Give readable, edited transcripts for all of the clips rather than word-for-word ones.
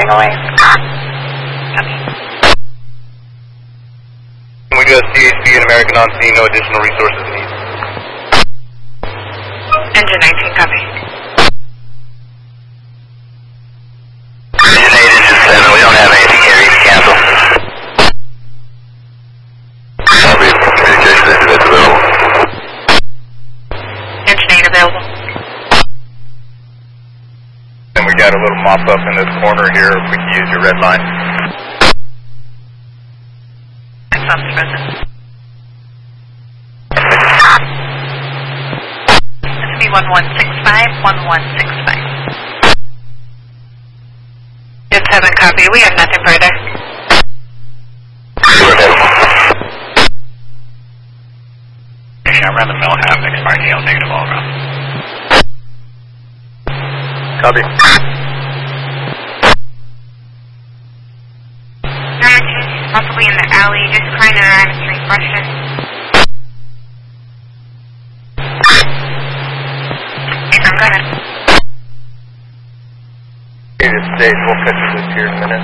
driving away. Copy. We got CHP and American on scene, no additional resources needed. Engine 19, copy. Engine 8, Engine 7, we don't have anything here, you can cancel. Copy, communication engine 8 available. Engine 8 available. And we got a little mop up in this corner here, if we can use your red line. That's present. This will be 1165, 1165. Yes, 7, copy. We have nothing further. I ran the mill half, expired AL negative all around. Copy. Possibly in the alley, just kind of answering questions. I'm gonna. This stage, we'll catch you this here in a minute.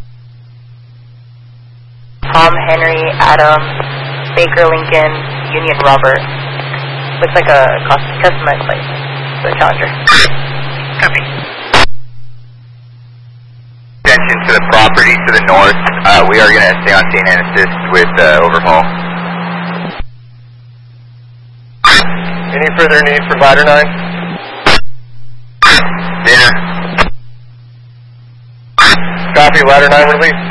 Tom, Henry, Adam, Baker, Lincoln, Union, Robert. Looks like a customized place for the Challenger. Copy. Attention to the property to the north. We are going to stay on scene and assist with overhaul. Any further need for ladder 9? Dinner. Copy, ladder 9 release.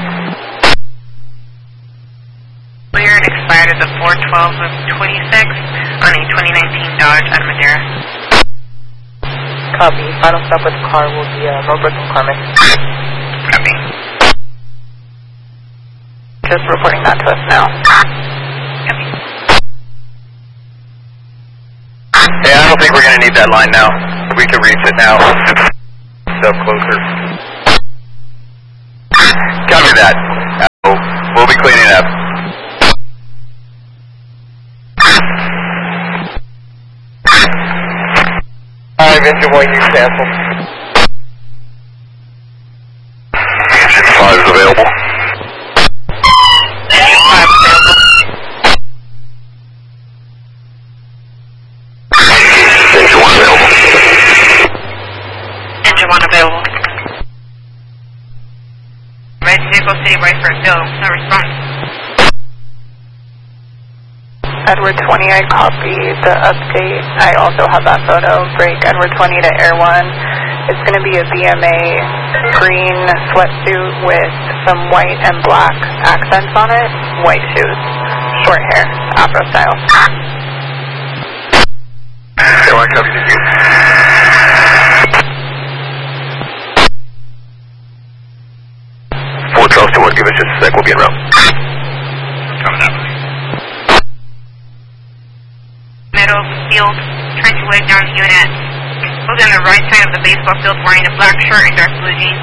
Cleared, expired at the 412 of 26 on a 2019 Dodge out of Madera. Copy. Final stop with the car will be Millbrook and Carmen. Copy. Just reporting that to us now. Copy. Hey, I don't think we're going to need that line now. We can reach it now. Stuff closer. Copy that. We'll be cleaning up. Engine 1, you cancel. Engine 5 is available. Engine 5 available. Engine 1 available. Engine 1 available. Red vehicle city right for a bill. No response. Edward 20, I copy the update. I also have that photo. Break Edward 20 to Air 1. It's going to be a BMA green sweatsuit with some white and black accents on it. White shoes. Short hair. Afro style. Air 1, copy to you. 412 to 1, give us just a sec, we'll be en route. Coming up. Middle field, trying to wave down the unit. Who's on the right side of the baseball field wearing a black shirt and dark blue jeans?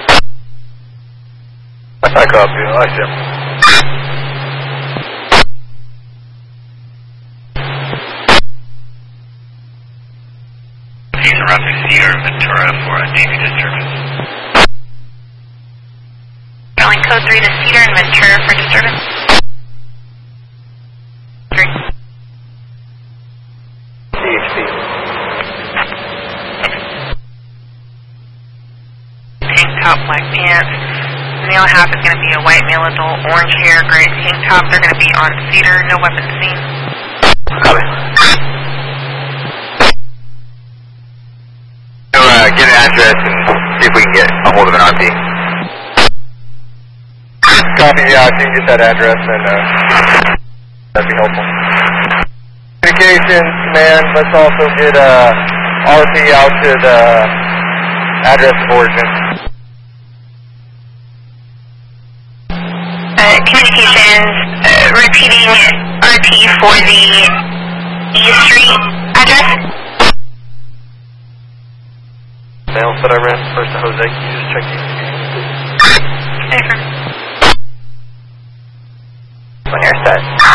I copy, I see him. He's around to Cedar Ventura for a Navy disturbance. Calling code 3 to Cedar and Ventura for disturbance. 3. CHP. Tank top, black pants. Male half is going to be a white male adult, orange hair, gray tank top. They're going to be on Cedar, no weapons seen. Copy. Get an address and see if we can get a hold of an RP. Copy, yeah, if you can get that address, then that'd be helpful. Communications, command, let's also get RP out to the address of origin. Communications, repeating RT for the E Street address. Mail that I ran first to Jose, can you just check these? Yes, sir. When you're set.